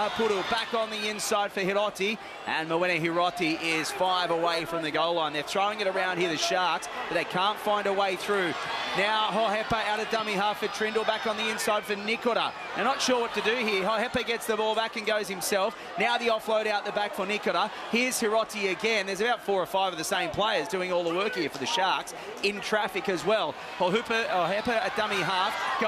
Puru back on the inside for Hiroti, and Mawene Hiroti is 5 away from the goal line. They're throwing it around here, the Sharks, but they can't find a way through. Now Hohepa out of dummy half for Trindle, back on the inside for Nikora. They're not sure what to do here. Hohepa gets the ball back and goes himself. Now the offload out the back for Nikora. Here's Hiroti again. There's about 4 or 5 of the same players doing all the work here for the Sharks, in traffic as well. Hohepa at dummy half.